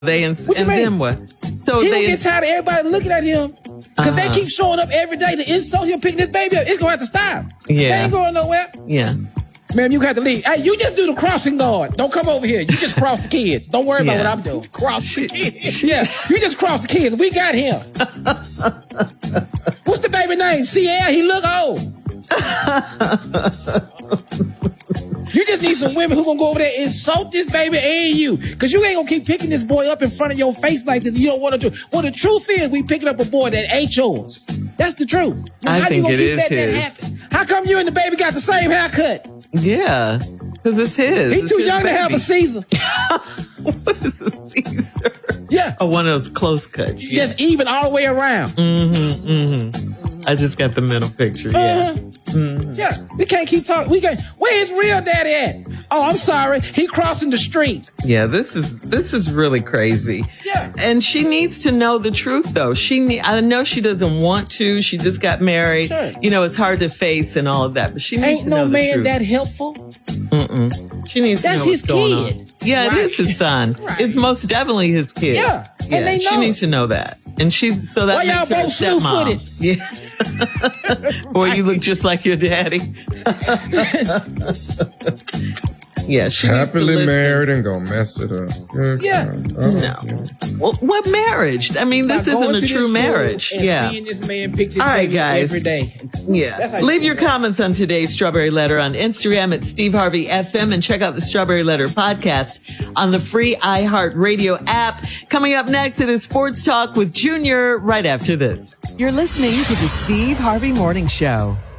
They and them what? So He they get tired of everybody looking at him because they keep showing up every day to insult him, picking this baby up. It's gonna have to stop. Yeah. They ain't going nowhere. Yeah. Ma'am, you got to leave. Hey, you just do the crossing guard. Don't come over here. You just cross the kids. Don't worry about what I'm doing. Cross the kids. Yeah, you just cross the kids. We got him. What's the baby name? Sierra. He look old. You just need some women who gonna go over there and insult this baby and you. Cause you ain't gonna keep picking this boy up in front of your face like this. You don't want to do. Well, the truth is we picking up a boy that ain't yours. That's the truth. I think it is that his. happen? How come you and the baby got the same haircut? Yeah. Because it's his. He's too young to have a Caesar. What is a Caesar? Yeah. Oh, one of those close cuts. It's just even all the way around. I just got the mental picture. Yeah. Yeah. We can't keep talking. Where his real daddy at? Oh, I'm sorry. He crossing the street. Yeah, this is really crazy. Yeah. And she needs to know the truth, though. I know she doesn't want to. She just got married. Sure. You know, it's hard to face and all of that. But she needs Ain't to know no the man truth. that helpful. She needs That's to know his what's going kid. on. Yeah, Right. it is his son. Right. It's most definitely his kid. Yeah. And they know she it. needs to know that. And she's so that Why makes y'all her a both stepmom. slew-footed? Yeah. Or you look just like your daddy. Yeah, she needs to Happily listen. married and gonna mess it up. Yeah. No. Well, what marriage? I mean, this By going isn't a to true this marriage. school and Yeah. seeing this man pick this All right, baby up guys. every day. Yeah. That's how you Leave do your that. comments on today's Strawberry Letter on Instagram at Steve Harvey FM and check out the Strawberry Letter podcast on the free iHeartRadio app. Coming up next, it is Sports Talk with Junior right after this. You're listening to the Steve Harvey Morning Show.